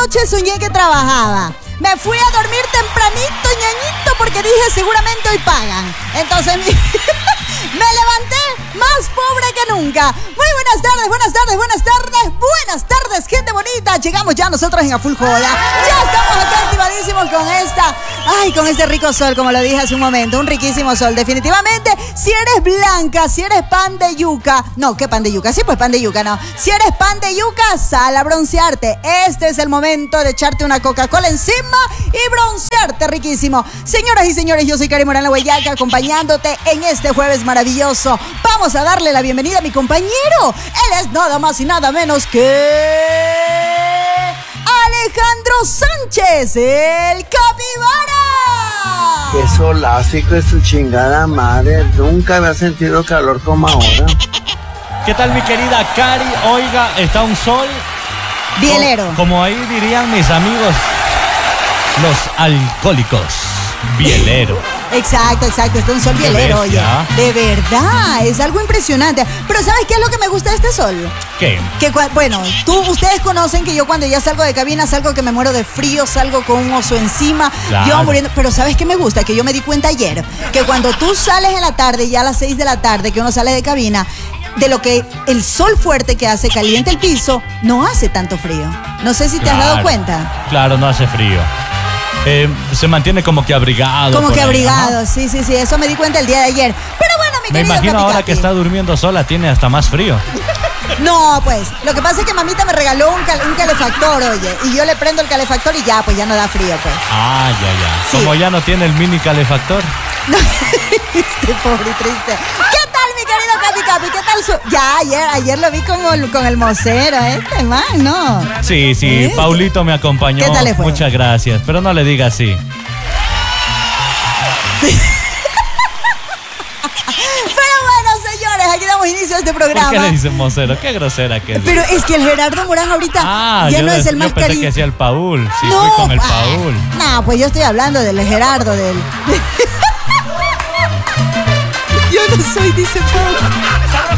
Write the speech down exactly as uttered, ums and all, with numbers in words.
noche soñé que trabajaba. Me fui a dormir tempranito, ñañito, porque dije seguramente hoy pagan. Entonces mi... me levanté más pobre que nunca. Muy buenas tardes, buenas tardes, buenas tardes, buenas tardes, gente bonita. Llegamos ya nosotros en A Full Joda. Ya estamos acá activadísimos con esta, ay, con este rico sol, como lo dije hace un momento, un riquísimo sol. Definitivamente, si eres blanca, si eres pan de yuca, no, ¿qué pan de yuca? Sí, pues pan de yuca, no. Si eres pan de yuca, sal a broncearte. Este es el momento de echarte una Coca-Cola encima y broncearte riquísimo. Señoras y señores, yo soy Karen Morán La Huallaca, acompañándote en este jueves maravilloso. Vamos a darle la bienvenida a mi compañero. Él es nada más y nada menos que Alejandro Sánchez, el capibara. Qué solazo, hijo de su chingada madre. Nunca había sentido calor como ahora. ¿Qué tal, mi querida Cari? Oiga, está un sol bielero. Como, como ahí dirían mis amigos, los alcohólicos. Bielero. Exacto, exacto, está un sol bielero, oye. De verdad, es algo impresionante. Pero ¿sabes qué es lo que me gusta de este sol? ¿Qué? Que bueno, tú, ustedes conocen que yo cuando ya salgo de cabina salgo que me muero de frío, salgo con un oso encima, claro. Yo muriendo. Pero ¿sabes qué me gusta? Que yo me di cuenta ayer, que cuando tú sales en la tarde, ya a las seis de la tarde, que uno sale de cabina, de lo que el sol fuerte que hace caliente el piso, no hace tanto frío. No sé si te claro, has dado cuenta. Claro, no hace frío. Eh, se mantiene como que abrigado. Como que ahí. abrigado, Ajá. sí, sí, sí, eso me di cuenta el día de ayer. Pero bueno, mi Me querido imagino Capi ahora Capi. que está durmiendo sola, tiene hasta más frío. No, pues, lo que pasa es que mamita me regaló un, cal- un calefactor, oye, y yo le prendo el calefactor y ya, pues ya no da frío, pues. Ah, ya, ya. Sí. Como ya no tiene el mini calefactor. No, este pobre y triste. ¿Qué tal, mi querido Capi Capi? ¿Qué tal su...? Ya, ayer, ayer lo vi como, con el mocero, este man, ¿no? Sí, sí, ¿Eh? Paulito me acompañó. ¿Qué tal le fue? Muchas gracias, pero no le diga así. Pero bueno, señores, aquí damos inicio a este programa. ¿Por qué le dicen mocero? Qué grosera que es. Pero es que el Gerardo Morán ahorita ah, ya yo no de, es el más yo pensé cari... que decía el Paul. Sí, no, fui con el ah, Paul. No, pues yo estoy hablando del Gerardo, del... Yo no soy, dice Paul.